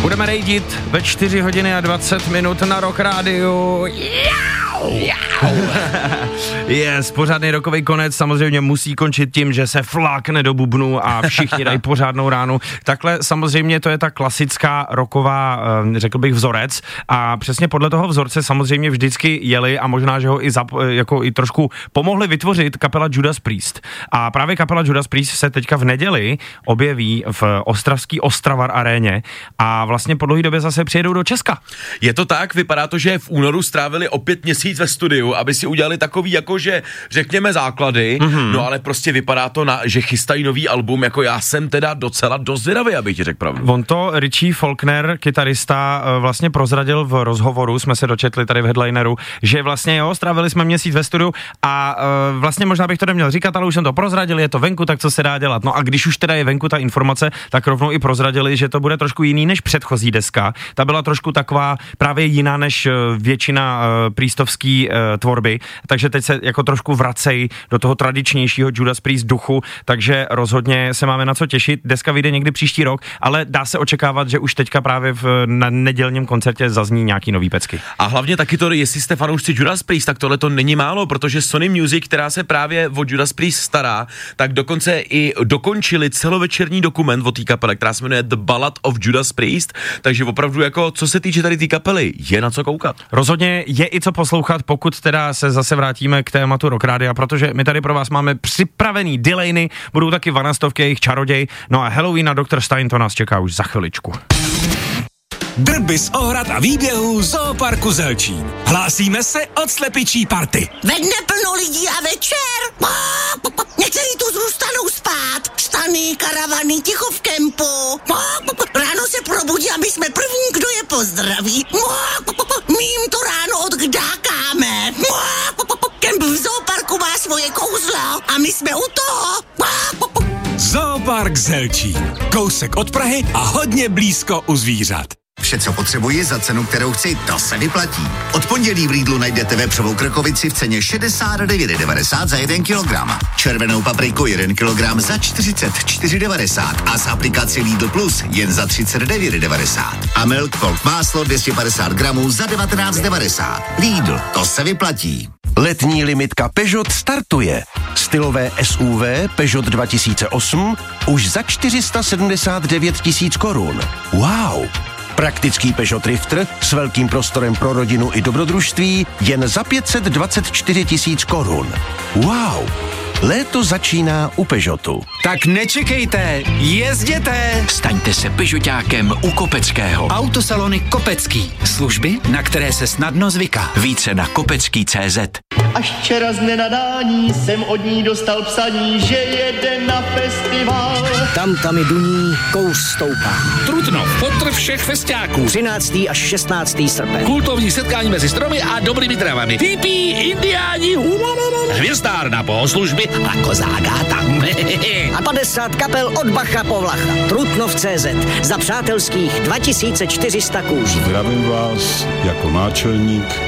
Budeme rejdit ve 4 hodiny a 20 minut na Rock Rádiu. Yes, pořádný rokový konec samozřejmě musí končit tím, že se flákne do bubnu a všichni dají pořádnou ránu. Takhle samozřejmě to je ta klasická rocková, řekl bych, vzorec a přesně podle toho vzorce samozřejmě vždycky jeli a možná, že ho i trošku pomohli vytvořit kapela Judas Priest. A právě kapela Judas Priest se teďka v neděli objeví v ostravský Ostravar aréně a vlastně po dlouhé době zase přijedou do Česka. Je to tak, vypadá to, že v únoru strávili opět měsíc ve studiu, aby si udělali takový, jakože řekněme základy, no ale prostě vypadá to, že chystají nový album, jako já jsem teda docela dost zvědavý, abych ti řekl pravdu. On to Richie Faulkner, kytarista, vlastně prozradil v rozhovoru, jsme se dočetli tady v headlineru, že vlastně jo, strávili jsme měsíc ve studiu a vlastně možná bych to neměl říkat, ale už jsem to prozradil, je to venku, tak co se dá dělat. No a když už teda je venku ta informace, tak rovnou i prozradili, že to bude trošku jiný než předchozí deska. Ta byla trošku taková právě jiná než většina priestovský tvorby, takže teď se jako trošku vracejí do toho tradičnějšího Judas Priest duchu, takže rozhodně se máme na co těšit. Deska vyjde někdy příští rok, ale dá se očekávat, že už teďka právě na nedělním koncertě zazní nějaký nový pecky. A hlavně taky to, jestli jste fanoušci Judas Priest, tak tohle to není málo, protože Sony Music, která se právě o Judas Priest stará, tak dokonce i dokončili celovečerní dokument o té kapele, která se jmenuje The Ballad of Judas Priest, takže opravdu jako co se týče tady té kapely, je na co koukat. Rozhodně je i co poslouchat, pokud teda se zase vrátíme k tématu Rock Rádia, protože my tady pro vás máme připravený Delaney, budou taky Vanastovky, jejich čaroděj, no a Halloween a Dr. Stein, to nás čeká už za chviličku. Drby z ohrad a výběhů Zooparku Zelčín. Hlásíme se od slepičí party. Ve dne plno lidí a večer. Někteří tu zůstanou spát. Stany, karavany, ticho v kempu. Ráno se probudí a my jsme první, kdo je pozdraví. My jim to ráno odkdákáme. Kemp v Zooparku má svoje kouzlo a my jsme u toho. Zoopark Zelčín. Kousek od Prahy a hodně blízko u zvířat. Vše, co potřebuji za cenu, kterou chci, to se vyplatí. Od pondělí v Lidlu najdete vepřovou krkovici v ceně 69,90 za 1 kilogram. Červenou papriku 1 kilogram za 44,90 a z aplikaci Lidl Plus jen za 39,90. A Milk Polk máslo 250 gramů za 19,90. Lidl, to se vyplatí. Letní limitka Peugeot startuje. Stylové SUV Peugeot 2008 už za 479 000 korun. Wow! Praktický Peugeot Drifter s velkým prostorem pro rodinu i dobrodružství jen za 524 000 korun. Wow! Léto začíná u Peugeotu. Tak nečekejte, jezděte! Staňte se Peugeotákem u Kopeckého. Autosalony Kopecký. Služby, na které se snadno zvyká. Více na kopecký.cz. Až včera z nenadání jsem od ní dostal psaní, že jede na festival. Tam i duní, kouř stoupá. Trutnov, potr všech festiáků. 13. až 16. srpen. Kultovní setkání mezi stromy a dobrými travami. Hippí, indiáni, hvězdárna bohoslužby a kozágáta. A 50 kapel od Bacha po Vlacha. Trutnov.cz za přátelských 2400 kůží. Zdravím vás jako náčelník